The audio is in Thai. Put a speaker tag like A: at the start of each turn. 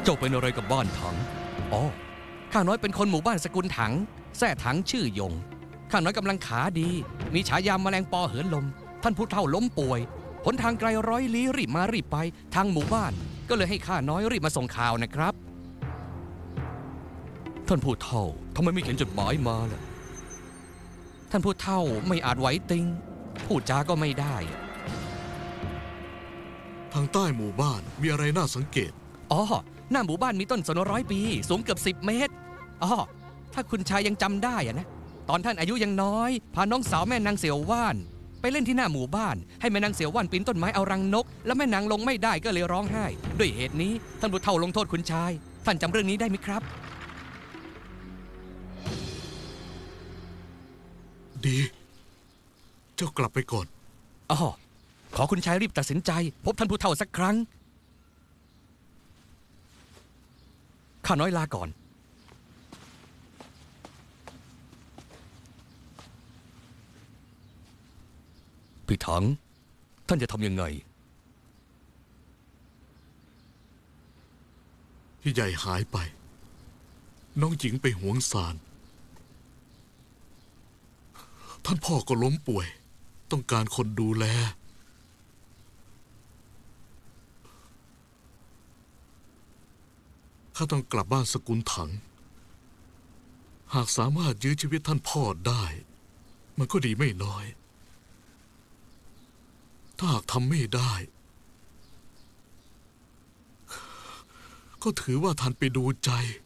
A: เจ้าเป็นอะไรกับบ้านถังอ๋อข้าน้อยเป็นคนหมู่บ้านสกุลถังแท้ถังชื่อยงข้าน้อยกำลังขาดีมีฉายาแมลงปอเหินลมท่านผู้เฒ่าล้มป่วยหนทางไกลร้อยลี้รีบมารีบไปทางหมู่บ้านก็เลยให้ข้าน้อยรีบมาส่งข่าวนะครับท่านผู้เฒ่าทำไมไม่เขียนจดหมายมาล่ะท่านผู้เฒ่าไม่อาจไหวติงพูดจาก็ไม่ได้
B: ทางใต้หมู่บ้านมีอะไรน่าสังเกต
A: อ๋อหน้าหมู่บ้านมีต้นสน100 ปีสูงเกือบ10 เมตรอ๋อถ้าคุณชายยังจำได้อะนะตอนท่านอายุยังน้อยพาน้องสาวแม่นางเสี่ยวว่านไปเล่นที่หน้าหมู่บ้านให้แม่นางเสี่ยวว่านปีนต้นไม้เอารังนกแล้วแม่นางลงไม่ได้ก็เลยร้องไห้ด้วยเหตุนี้ท่านผู้เฒ่าลงโทษคุณชายท่านจำเรื่องนี้ได้ไหมครับ
B: ดีเจ้ากลับไปก่อน
A: อ๋อขอคุณชายรีบตัดสินใจพบท่านผู้เฒ่าสักครั้งข้าน้อยลาก่อนพี่ถังท่านจะทำยังไง
B: พี่ใหญ่หายไปน้องหญิงไปหวงศาลท่านพ่อก็ล้มป่วยต้องการคนดูแลข้าต้องกลับบ้านสกุลถังหากสามารถยื้อชีวิตท่านพ่อได้มันก็ดีไม่น้อยถ้าหากทำไม่ได้ก็ถือว่าท่านไปดูใจ